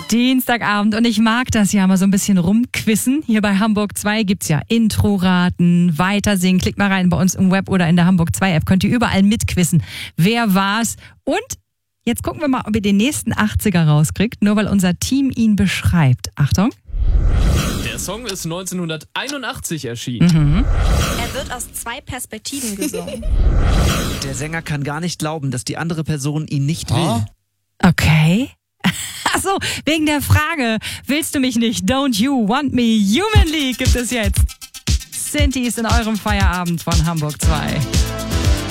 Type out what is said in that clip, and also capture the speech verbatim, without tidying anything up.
Dienstagabend und ich mag das ja mal so ein bisschen rumquissen. Hier bei Hamburg zwei gibt's ja Introraten, Weitersingen. Klickt mal rein bei uns im Web oder in der Hamburg zwei App. Könnt ihr überall mitquissen. Wer war's? Und jetzt gucken wir mal, ob ihr den nächsten achtziger rauskriegt, nur weil unser Team ihn beschreibt. Achtung. Der Song ist neunzehnhunderteinundachtzig erschienen. Mhm. Er wird aus zwei Perspektiven gesungen. Der Sänger kann gar nicht glauben, dass die andere Person ihn nicht will. Okay. Achso, wegen der Frage, willst du mich nicht? Don't you want me? Human League gibt es jetzt. Sinti ist in eurem Feierabend von Hamburg zwei.